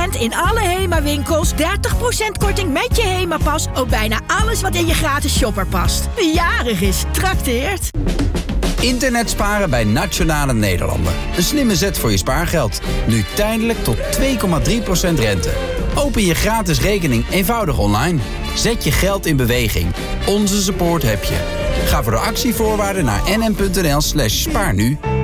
moment in alle HEMA-winkels 30% korting met je HEMA-pas op bijna alles wat in je gratis shopper past. Wie jarig is, trakteert. Internet sparen bij Nationale Nederlanden. Een slimme zet voor je spaargeld. Nu tijdelijk tot 2,3% rente. Open je gratis rekening eenvoudig online. Zet je geld in beweging. Onze support heb je. Ga voor de actievoorwaarden naar nm.nl/spaarnu.